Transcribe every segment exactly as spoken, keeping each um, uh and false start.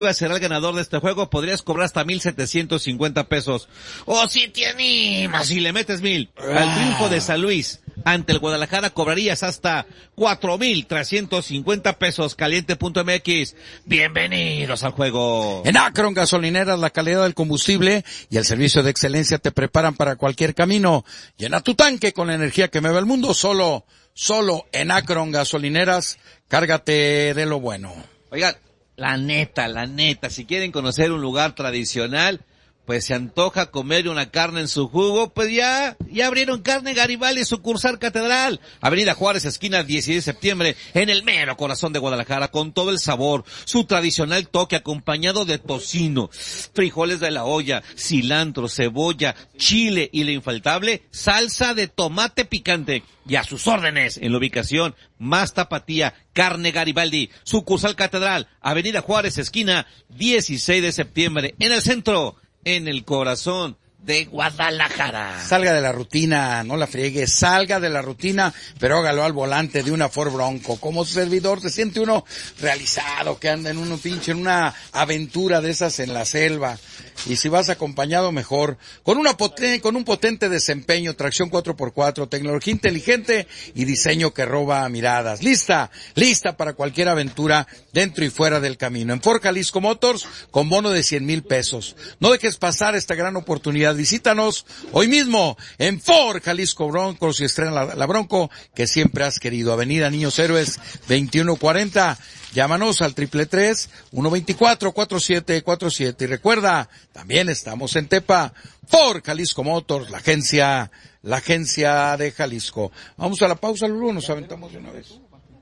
será el ganador de este juego, podrías cobrar hasta mil setecientos cincuenta pesos. O si te animas y le metes mil al triunfo de San Luis ante el Guadalajara, cobrarías hasta cuatro mil trescientos cincuenta pesos. Caliente punto m x. Bienvenidos al juego. En Akron Gasolineras, la calidad del combustible y el servicio de excelencia te preparan para cualquier camino. Llena tu tanque con la energía que mueve el mundo. Solo, solo en Akron Gasolineras, cárgate de lo bueno. Oigan, la neta, la neta, si quieren conocer un lugar tradicional, pues se antoja comer una carne en su jugo, pues ya, ya abrieron Carne Garibaldi, sucursal Catedral, Avenida Juárez, esquina dieciséis de septiembre, en el mero corazón de Guadalajara, con todo el sabor, su tradicional toque acompañado de tocino, frijoles de la olla, cilantro, cebolla, chile y la infaltable salsa de tomate picante. Y a sus órdenes, en la ubicación más tapatía, Carne Garibaldi, sucursal Catedral, Avenida Juárez, esquina dieciséis de septiembre, en el centro, en el corazón de Guadalajara. Salga de la rutina, no la friegue, salga de la rutina, pero hágalo al volante de una Ford Bronco. Como servidor se siente uno realizado, que anda en un pinche, en una aventura de esas en la selva. Y si vas acompañado, mejor. Con una potente, con un potente desempeño, tracción cuatro por cuatro, tecnología inteligente y diseño que roba miradas. Lista, lista para cualquier aventura dentro y fuera del camino. En Ford Jalisco Motors, con bono de cien mil pesos. No dejes pasar esta gran oportunidad. Visítanos hoy mismo en Ford Jalisco Broncos y estrena la, la Bronco que siempre has querido. Avenida Niños Héroes veintiuno cuarenta. Llámanos al triple tres, uno veinticuatro, cuarenta y siete cuarenta y siete. Y recuerda, también estamos en Tepa. Ford Jalisco Motors, la agencia, la agencia de Jalisco. Vamos a la pausa, Lulú, nos aventamos de una vez.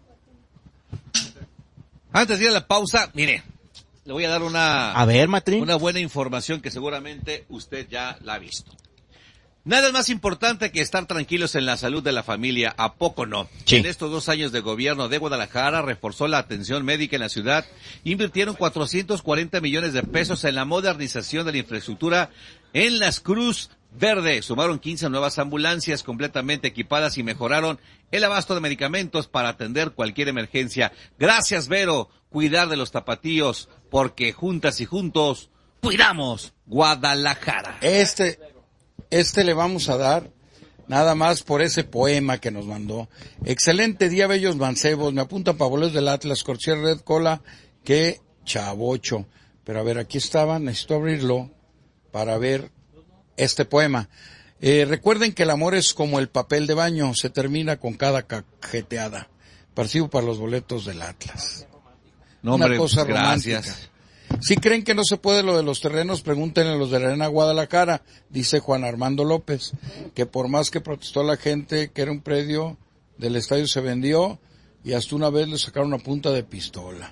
Antes de ir a la pausa, mire, le voy a dar una, a ver, Matrín, una buena información que seguramente usted ya la ha visto. Nada es más importante que estar tranquilos en la salud de la familia, ¿a poco no? Sí. En estos dos años de gobierno de Guadalajara reforzó la atención médica en la ciudad, invirtieron cuatrocientos cuarenta millones de pesos en la modernización de la infraestructura en las Cruz Verde, sumaron quince nuevas ambulancias completamente equipadas y mejoraron el abasto de medicamentos para atender cualquier emergencia. Gracias, Vero, cuidar de los tapatíos, porque juntas y juntos cuidamos Guadalajara. Este... Este le vamos a dar nada más por ese poema que nos mandó. Excelente día, bellos mancebos. Me apuntan pavoleros del Atlas, Corchier Red Cola, que chavocho. Pero a ver, aquí estaba, necesito abrirlo para ver este poema. Eh, recuerden que el amor es como el papel de baño, se termina con cada cajeteada. Participo para los boletos del Atlas. No, hombre, una cosa gracias. Romántica. Si creen que no se puede lo de los terrenos, pregúntenle a los de la Arena Guadalajara, dice Juan Armando López, que por más que protestó la gente, que era un predio del estadio, se vendió y hasta una vez le sacaron una punta de pistola.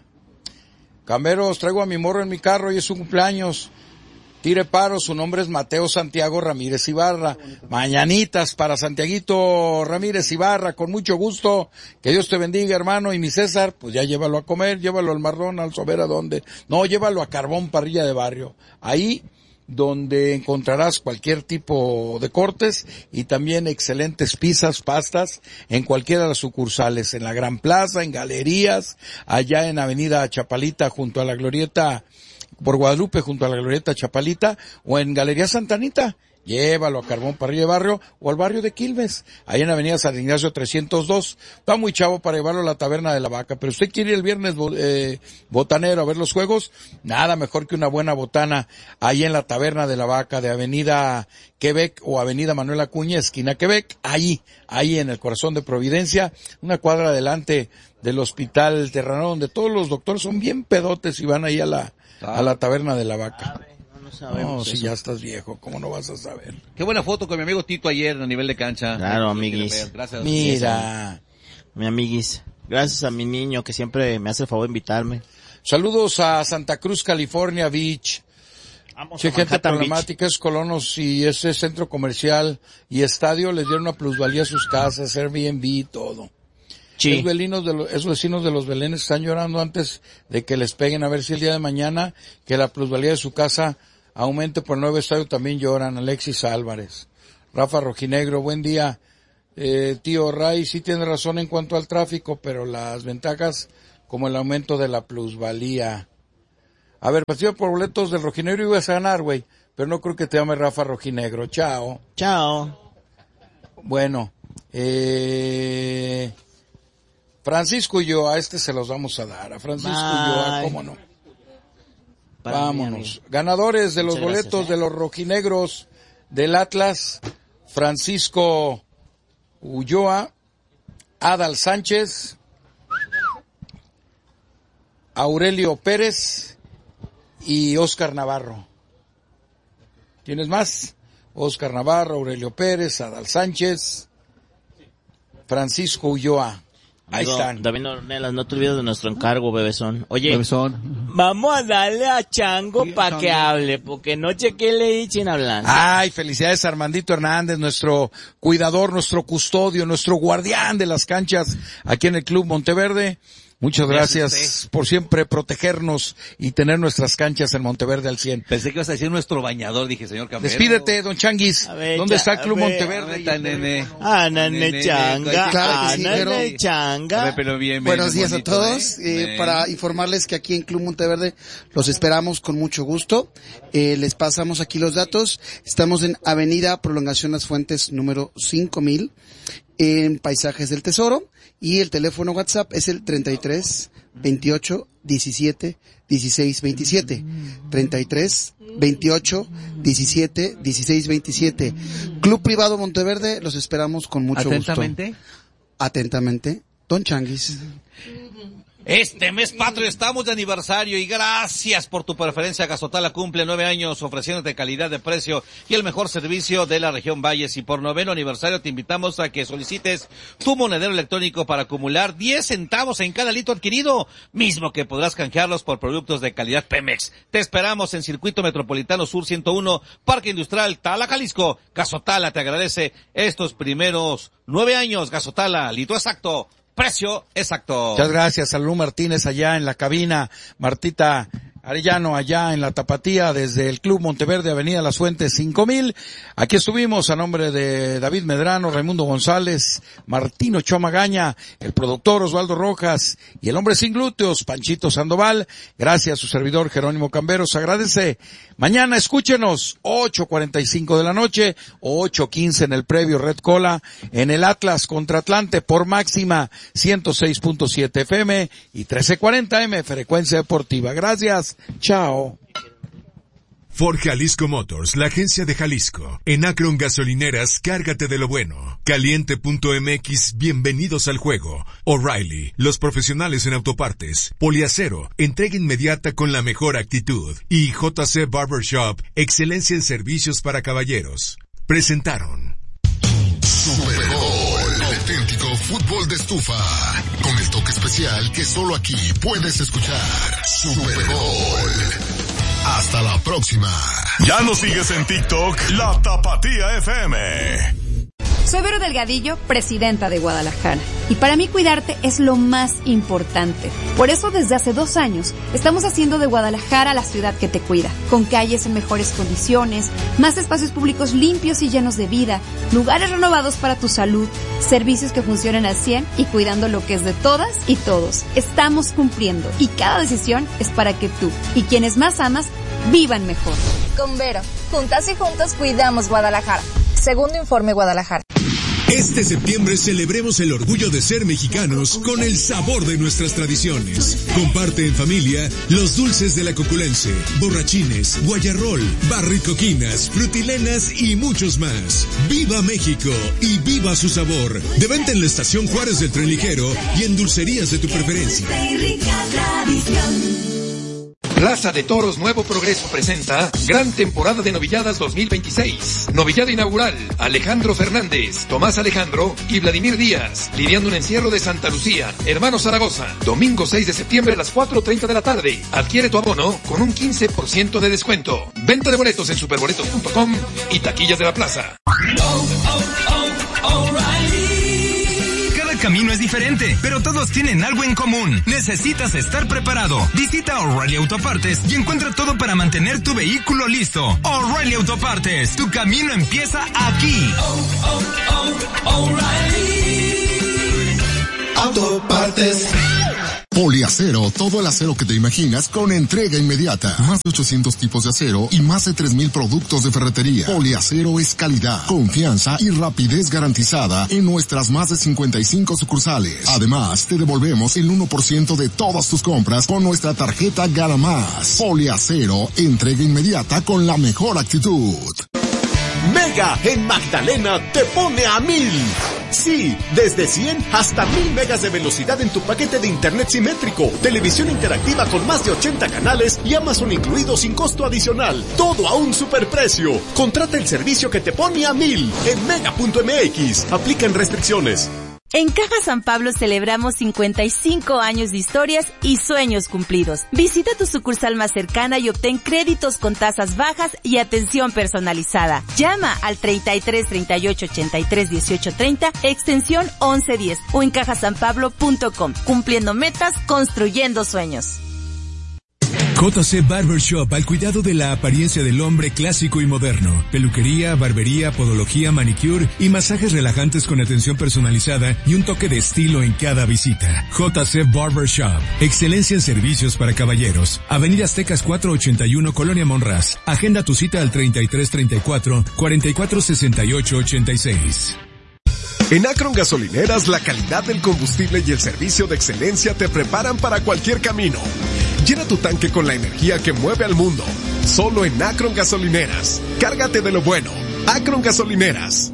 Cameros, traigo a mi morro en mi carro y es su cumpleaños. Tire paro, su nombre es Mateo Santiago Ramírez Ibarra. Mañanitas para Santiaguito Ramírez Ibarra, con mucho gusto. Que Dios te bendiga, hermano. Y mi César, pues ya llévalo a comer, llévalo al McDonald's, a ver a dónde. No, llévalo a Carbón Parrilla de Barrio. Ahí donde encontrarás cualquier tipo de cortes y también excelentes pizzas, pastas en cualquiera de las sucursales. En la Gran Plaza, en galerías, allá en Avenida Chapalita junto a la Glorieta, por Guadalupe junto a la Glorieta Chapalita, o en Galería Santanita, llévalo a Carbón Parrilla de Barrio, o al barrio de Quilmes, ahí en Avenida San Ignacio trescientos dos, está muy chavo para llevarlo a la Taberna de la Vaca, pero usted quiere ir el viernes eh, botanero a ver los juegos, nada mejor que una buena botana ahí en la Taberna de la Vaca de Avenida Quebec o Avenida Manuel Acuña, esquina Quebec, ahí, ahí en el corazón de Providencia, una cuadra adelante del Hospital Terranova, donde todos los doctores son bien pedotes y van ahí a la a la Taberna de la Vaca. No sabemos. No, si ya estás viejo, ¿cómo no vas a saber? Qué buena foto con mi amigo Tito ayer a nivel de cancha. Claro, amiguis. Gracias. Mira. Mi amiguis. Gracias a mi niño que siempre me hace el favor de invitarme. Saludos a Santa Cruz, California Beach. Vamos Che, a gente Manhattan problemática, es colonos y ese centro comercial y estadio les dieron una plusvalía a sus casas, Airbnb y todo. Sí. Esos vecinos de los, esos vecinos de los Belénes están llorando antes de que les peguen, a ver si el día de mañana que la plusvalía de su casa aumente por el nuevo estadio también lloran. Alexis Álvarez. Rafa Rojinegro, buen día. Eh, tío Ray, sí tiene razón en cuanto al tráfico, pero las ventajas como el aumento de la plusvalía. A ver, partido por boletos del rojinegro ibas a ganar, güey. Pero no creo que te llame Rafa Rojinegro. Chao. Chao. Bueno, eh... Francisco y yo, a este se los vamos a dar. A Francisco Bye. y yo, ¿a cómo no? Para Vámonos. Mí, ganadores de los Muchas boletos gracias, ¿eh? de los rojinegros del Atlas, Francisco Ulloa, Adal Sánchez, Aurelio Pérez y Óscar Navarro. ¿Tienes más? Óscar Navarro, Aurelio Pérez, Adal Sánchez, Francisco Ulloa. Ahí Digo, están. David Ornelas, no te olvides de nuestro encargo, bebezón. Oye, Bebezón. vamos a darle a Chango para que hable, porque no chequé leí sin hablar. Ay, felicidades a Armandito Hernández, nuestro cuidador, nuestro custodio, nuestro guardián de las canchas aquí en el Club Monteverde. Muchas gracias, gracias por siempre protegernos y tener nuestras canchas en Monteverde al cien. Pensé que ibas a decir nuestro bañador, dije, señor Campero. Despídete, don Changuis. Ver, ¿Dónde está el Club ver, Monteverde? Está, nene. Ah, nene Changa, Claro ah, que sí, nene pero- Changa. A ver, pero bien, bien, Buenos bien días bonito, a todos, ¿eh? eh, Bien. para informarles que aquí en Club Monteverde los esperamos con mucho gusto. Eh, les pasamos aquí los datos. Estamos en Avenida Prolongación Las Fuentes número cinco mil, en Paisajes del Tesoro, y el teléfono WhatsApp es el treinta y tres, veintiocho, diecisiete, dieciséis, veintisiete. treinta y tres, veintiocho, diecisiete, dieciséis, veintisiete. Club Privado Monteverde, los esperamos con mucho Atentamente. gusto. Atentamente, Don Changuis. Este mes patrio estamos de aniversario y gracias por tu preferencia. Gazotala cumple nueve años ofreciéndote calidad de precio y el mejor servicio de la región Valles. Y por noveno aniversario te invitamos a que solicites tu monedero electrónico para acumular diez centavos en cada litro adquirido, mismo que podrás canjearlos por productos de calidad Pemex. Te esperamos en Circuito Metropolitano Sur ciento uno, Parque Industrial Tala, Jalisco. Gazotala te agradece estos primeros nueve años. Gazotala, litro exacto. Precio exacto. Muchas gracias a Lu Martínez allá en la cabina, Martita Arellano allá en la Tapatía desde el Club Monteverde, Avenida Las Fuentes cinco mil. Aquí estuvimos a nombre de David Medrano, Raimundo González, Martino Chomagaña, el productor Osvaldo Rojas y el hombre sin glúteos, Panchito Sandoval. Gracias a su servidor Jerónimo Camberos. Agradece. Mañana escúchenos, ocho cuarenta y cinco de la noche, ocho quince en el previo Red Cola, en el Atlas contra Atlante por Máxima ciento seis punto siete F M y trece cuarenta M frecuencia deportiva. Gracias. Chao. Ford Jalisco Motors, la agencia de Jalisco. En Akron Gasolineras, cárgate de lo bueno. Caliente punto M X, bienvenidos al juego. O'Reilly, los profesionales en autopartes. Poliacero, entrega inmediata con la mejor actitud. Y J C Barbershop, excelencia en servicios para caballeros. Presentaron Super Gol, el auténtico fútbol de estufa, con el toque especial que solo aquí puedes escuchar. Super Gol. Hasta la próxima. Ya nos sigues en TikTok, La Tapatía F M. Soy Vero Delgadillo, presidenta de Guadalajara. Y para mí cuidarte es lo más importante. Por eso desde hace dos años estamos haciendo de Guadalajara la ciudad que te cuida. Con calles en mejores condiciones, más espacios públicos limpios y llenos de vida, lugares renovados para tu salud, servicios que funcionen al cien y cuidando lo que es de todas y todos. Estamos cumpliendo y cada decisión es para que tú y quienes más amas vivan mejor. Con Vero, juntas y juntos cuidamos Guadalajara. Segundo Informe Guadalajara. Este septiembre celebremos el orgullo de ser mexicanos con el sabor de nuestras tradiciones. Comparte en familia los dulces de la Coculense, borrachines, guayarrol, barricoquinas, frutilenas y muchos más. ¡Viva México y viva su sabor! De venta en la Estación Juárez del Tren Ligero y en dulcerías de tu preferencia. Plaza de Toros Nuevo Progreso presenta Gran Temporada de Novilladas dos mil veintiséis. Novillada inaugural, Alejandro Fernández, Tomás Alejandro y Vladimir Díaz, lidiando un encierro de Santa Lucía, Hermano Zaragoza. Domingo seis de septiembre a las cuatro treinta de la tarde. Adquiere tu abono con un quince por ciento de descuento. Venta de boletos en superboletos punto com y taquillas de la plaza. Cada camino es diferente, pero todos tienen algo en común. Necesitas estar preparado. Visita O'Reilly Autopartes y encuentra todo para mantener tu vehículo listo. O'Reilly Autopartes, tu camino empieza aquí. Oh, oh, oh, O'Reilly Autopartes. Poliacero, todo el acero que te imaginas con entrega inmediata. Más de ochocientos tipos de acero y más de tres mil productos de ferretería. Poliacero es calidad, confianza y rapidez garantizada en nuestras más de cincuenta y cinco sucursales. Además, te devolvemos el uno por ciento de todas tus compras con nuestra tarjeta Gana Más. Poliacero, entrega inmediata con la mejor actitud. Mega en Magdalena te pone a mil. Sí, desde cien hasta mil megas de velocidad en tu paquete de internet simétrico, televisión interactiva con más de ochenta canales y Amazon incluido sin costo adicional. Todo a un superprecio. Contrata el servicio que te pone a mil en mega punto m x. Aplican restricciones. En Caja San Pablo celebramos cincuenta y cinco años de historias y sueños cumplidos. Visita tu sucursal más cercana y obtén créditos con tasas bajas y atención personalizada. Llama al treinta y tres, treinta y ocho, ochenta y tres, dieciocho, treinta, extensión once diez o en caja san pablo punto com. Cumpliendo metas, construyendo sueños. J C Barbershop, al cuidado de la apariencia del hombre clásico y moderno. Peluquería, barbería, podología, manicure y masajes relajantes con atención personalizada y un toque de estilo en cada visita. J C Barbershop, excelencia en servicios para caballeros. Avenida Aztecas cuatrocientos ochenta y uno, Colonia Monraz. Agenda tu cita al treinta y tres, treinta y cuatro, cuarenta y cuatro, sesenta y ocho, ochenta y seis. En Akron Gasolineras, la calidad del combustible y el servicio de excelencia te preparan para cualquier camino. Llena tu tanque con la energía que mueve al mundo. Solo en Akron Gasolineras. Cárgate de lo bueno. Akron Gasolineras.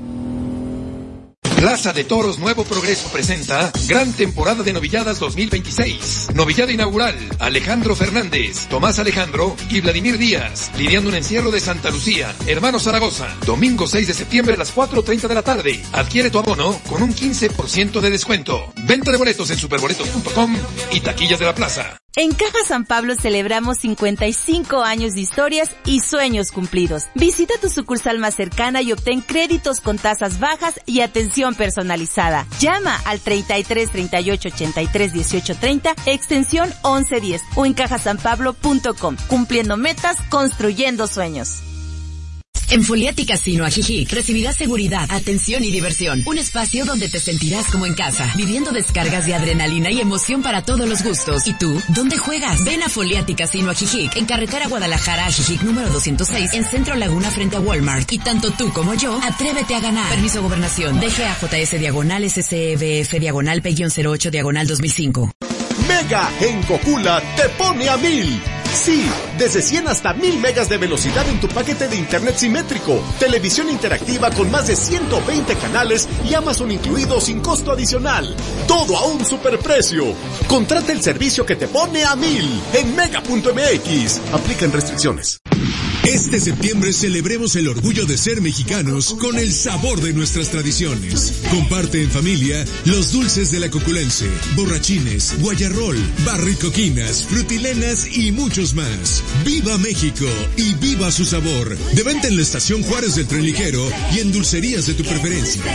Plaza de Toros Nuevo Progreso presenta Gran Temporada de Novilladas dos mil veintiséis. Novillada inaugural, Alejandro Fernández, Tomás Alejandro y Vladimir Díaz, lidiando un encierro de Santa Lucía, Hermano Zaragoza. Domingo seis de septiembre a las cuatro treinta de la tarde. Adquiere tu abono con un quince por ciento de descuento. Venta de boletos en superboletos punto com y taquillas de la plaza. En Caja San Pablo celebramos cincuenta y cinco años de historias y sueños cumplidos. Visita tu sucursal más cercana y obtén créditos con tasas bajas y atención personalizada. Llama al treinta y tres, treinta y ocho, ochenta y tres, dieciocho, treinta, extensión once diez o en caja san pablo punto com. Cumpliendo metas, construyendo sueños. En Foliati Casino Ajijic recibirás seguridad, atención y diversión. Un espacio donde te sentirás como en casa, viviendo descargas de adrenalina y emoción para todos los gustos. ¿Y tú? ¿Dónde juegas? Ven a Foliati Casino Ajijic, en carretera Guadalajara Ajijic número doscientos seis, en Centro Laguna frente a Walmart. Y tanto tú como yo, atrévete a ganar. Permiso Gobernación. D G A J S diagonal S C E B F diagonal P cero ocho diagonal dos mil cinco. Mega en Cocula te pone a mil. Sí, desde cien hasta mil megas de velocidad en tu paquete de internet simétrico, televisión interactiva con más de ciento veinte canales y Amazon incluido sin costo adicional. Todo a un superprecio. Contrata el servicio que te pone a mil en mega punto m x. Aplican restricciones. Este septiembre celebremos el orgullo de ser mexicanos con el sabor de nuestras tradiciones. Comparte en familia los dulces de la Coculense, borrachines, guayarrol, barricoquinas, frutilenas y muchos más. ¡Viva México y viva su sabor! De venta en la Estación Juárez del Tren Ligero y en dulcerías de tu preferencia.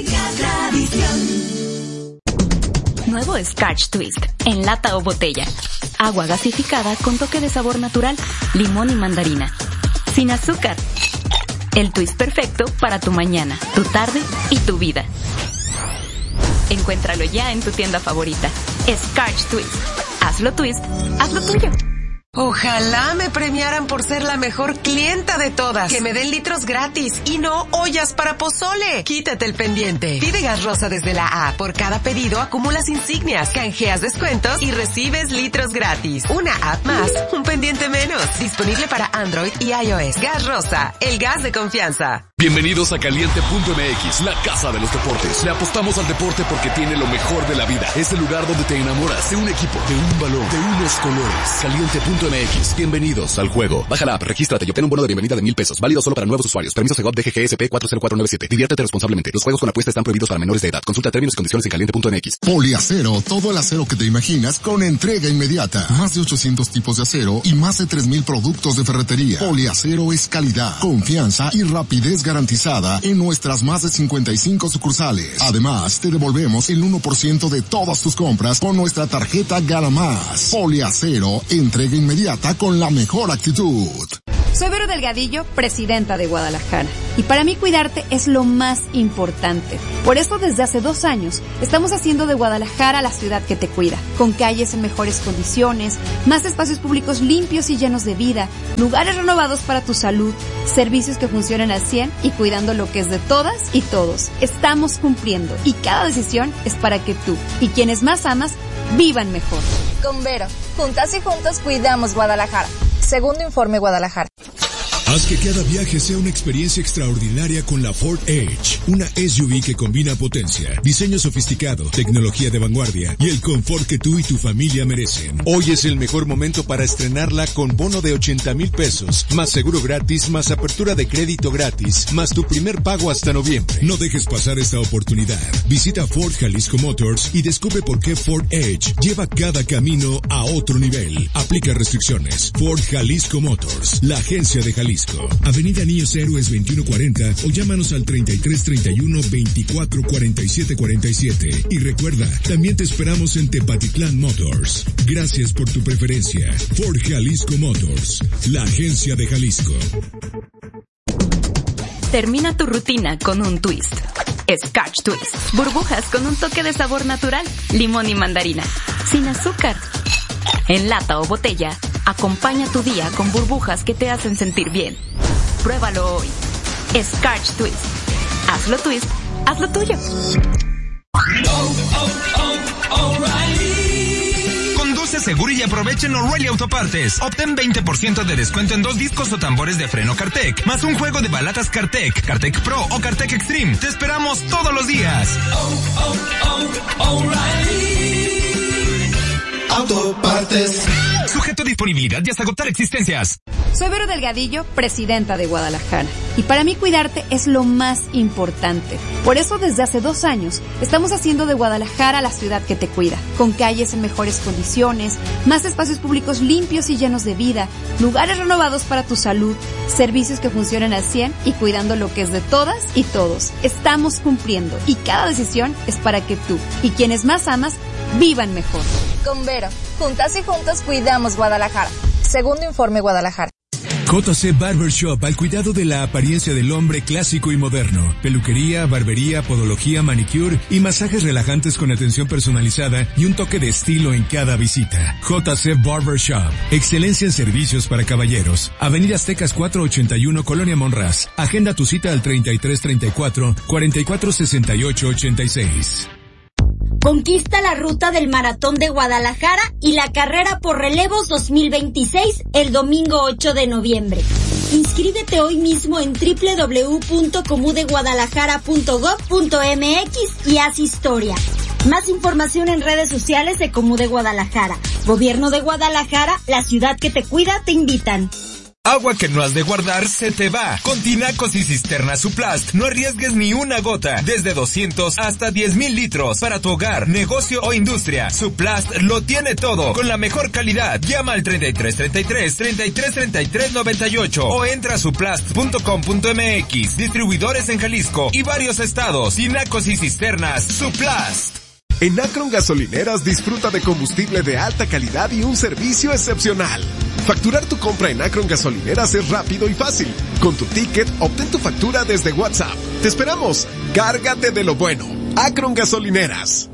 Nuevo Scotch Twist, en lata o botella. Agua gasificada con toque de sabor natural, limón y mandarina. Sin azúcar. El twist perfecto para tu mañana, tu tarde y tu vida. Encuéntralo ya en tu tienda favorita. Scotch Twist. Hazlo twist, hazlo tuyo. Ojalá me premiaran por ser la mejor clienta de todas. Que me den litros gratis y no ollas para pozole. Quítate el pendiente. Pide Gas Rosa desde la app. Por cada pedido acumulas insignias, canjeas descuentos y recibes litros gratis. Una app más, un pendiente menos. Disponible para Android y iOS. Gas Rosa, el gas de confianza. Bienvenidos a Caliente punto m x, la casa de los deportes. Le apostamos al deporte porque tiene lo mejor de la vida. Es el lugar donde te enamoras de un equipo, de un balón, de unos colores. Caliente punto m x. Bienvenidos al juego. Baja la app, regístrate y obtén un bono de bienvenida de mil pesos. Válido solo para nuevos usuarios. Permiso Segov D G G S P cuatro cero cuatro nueve siete. Diviértete responsablemente. Los juegos con apuesta están prohibidos para menores de edad. Consulta términos y condiciones en caliente punto m x. Poliacero, todo el acero que te imaginas con entrega inmediata. Más de ochocientos tipos de acero y más de tres mil productos de ferretería. Poliacero es calidad, confianza y rapidez garantizada en nuestras más de cincuenta y cinco sucursales. Además, te devolvemos el uno por ciento de todas tus compras con nuestra tarjeta Gana Más. Poliacero, entrega inmediata con la mejor actitud. Soy Vero Delgadillo, presidenta de Guadalajara. Y para mí cuidarte es lo más importante. Por eso desde hace dos años estamos haciendo de Guadalajara la ciudad que te cuida. Con calles en mejores condiciones, más espacios públicos limpios y llenos de vida, lugares renovados para tu salud, servicios que funcionen al cien y cuidando lo que es de todas y todos. Estamos cumpliendo y cada decisión es para que tú y quienes más amas vivan mejor. Con Vero, juntas y juntos cuidamos Guadalajara. Segundo informe Guadalajara. Haz que cada viaje sea una experiencia extraordinaria con la Ford Edge, una S U V que combina potencia, diseño sofisticado, tecnología de vanguardia y el confort que tú y tu familia merecen. Hoy es el mejor momento para estrenarla con bono de ochenta mil pesos, más seguro gratis, más apertura de crédito gratis, más tu primer pago hasta noviembre. No dejes pasar esta oportunidad. Visita Ford Jalisco Motors y descubre por qué Ford Edge lleva cada camino a otro nivel. Aplica restricciones. Ford Jalisco Motors, la agencia de Jalisco. Avenida Niños Héroes veintiuno cuarenta o llámanos al treinta y tres treinta y uno veinticuatro cuarenta y siete cuarenta y siete. Y recuerda, también te esperamos en Tepatitlán Motors. Gracias por tu preferencia. Ford Jalisco Motors, la agencia de Jalisco. Termina tu rutina con un twist. Scotch Twist. Burbujas con un toque de sabor natural. Limón y mandarina. Sin azúcar. En lata o botella, acompaña tu día con burbujas que te hacen sentir bien. Pruébalo hoy. Scotch Twist. Hazlo twist, hazlo tuyo. Conduce seguro y aprovecha en O'Reilly Autopartes. Obtén veinte por ciento de descuento en dos discos o tambores de freno Cartec, más un juego de balatas Cartec, Cartec Pro o Cartec Extreme. Te esperamos todos los días. Oh, oh, oh, O'Reilly Autopartes. Sujeto a disponibilidad y hasta agotar existencias. Soy Vero Delgadillo, presidenta de Guadalajara. Y para mí cuidarte es lo más importante. Por eso desde hace dos años estamos haciendo de Guadalajara la ciudad que te cuida. Con calles en mejores condiciones, más espacios públicos limpios y llenos de vida, lugares renovados para tu salud, servicios que funcionen al cien y cuidando lo que es de todas y todos. Estamos cumpliendo y cada decisión es para que tú y quienes más amas vivan mejor. Con Vero, juntas y juntos cuidamos Guadalajara. Segundo informe Guadalajara. J C Barbershop, al cuidado de la apariencia del hombre clásico y moderno. Peluquería, barbería, podología, manicure y masajes relajantes con atención personalizada y un toque de estilo en cada visita. J C Barbershop, excelencia en servicios para caballeros. Avenida Aztecas cuatrocientos ochenta y uno, Colonia Monraz. Agenda tu cita al treinta y tres treinta y cuatro, cuarenta y cuatro sesenta y ocho ochenta y seis. Conquista la ruta del Maratón de Guadalajara y la carrera por relevos dos mil veintiséis el domingo ocho de noviembre. Inscríbete hoy mismo en doble u doble u doble u punto comudeguadalajara punto gob punto eme equis y haz historia. Más información en redes sociales de Comude Guadalajara. Gobierno de Guadalajara, la ciudad que te cuida, te invitan. Agua que no has de guardar se te va. Con tinacos y cisternas Suplast no arriesgues ni una gota. Desde doscientos hasta diez mil litros. Para tu hogar, negocio o industria. Suplast lo tiene todo. Con la mejor calidad. Llama al treinta y tres treinta y tres, treinta y tres treinta y tres noventa y ocho. O entra a suplast punto com punto eme equis. Distribuidores en Jalisco y varios estados. Tinacos y cisternas Suplast. En Akron Gasolineras disfruta de combustible de alta calidad y un servicio excepcional. Facturar tu compra en Akron Gasolineras es rápido y fácil. Con tu ticket, obtén tu factura desde WhatsApp. ¡Te esperamos! ¡Cárgate de lo bueno! Akron Gasolineras.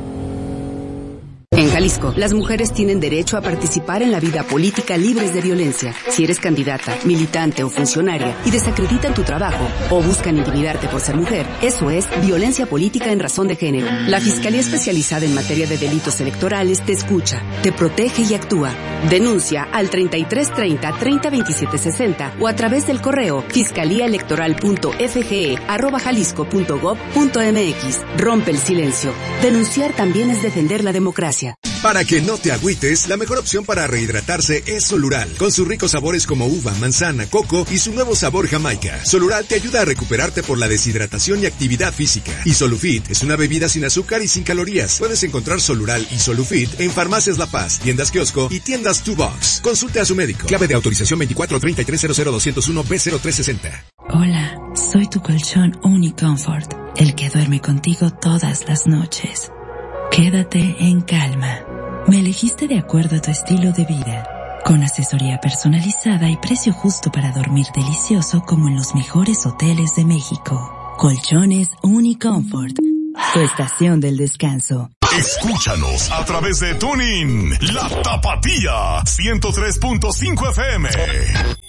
En Jalisco, las mujeres tienen derecho a participar en la vida política libres de violencia. Si eres candidata, militante o funcionaria y desacreditan tu trabajo o buscan intimidarte por ser mujer, eso es violencia política en razón de género. La Fiscalía Especializada en Materia de Delitos Electorales te escucha, te protege y actúa. Denuncia al treinta y tres treinta, treinta veintisiete sesenta o a través del correo fiscaliaelectoral punto f g e arroba jalisco punto gob punto eme equis. Rompe el silencio. Denunciar también es defender la democracia. Para que no te agüites, la mejor opción para rehidratarse es Solural, con sus ricos sabores como uva, manzana, coco y su nuevo sabor Jamaica. Solural te ayuda a recuperarte por la deshidratación y actividad física. Y Solufit es una bebida sin azúcar y sin calorías. Puedes encontrar Solural y Solufit en Farmacias La Paz, tiendas kiosco y tiendas Two Box. Consulte a su médico. Clave de autorización veinticuatro treinta y tres cero cero doscientos uno B cero tres sesenta. Hola, soy tu colchón Unicomfort, el que duerme contigo todas las noches. Quédate en calma. Me elegiste de acuerdo a tu estilo de vida. Con asesoría personalizada y precio justo para dormir delicioso como en los mejores hoteles de México. Colchones Unicomfort, tu estación del descanso. Escúchanos a través de TuneIn, La Tapatía, ciento tres punto cinco F M.